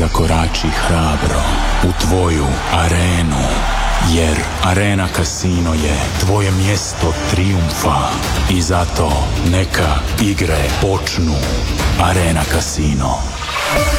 zakorači hrabro u tvoju arenu, jer Arena Casino je tvoje mjesto trijumfa i zato neka igre počnu. Arena Casino.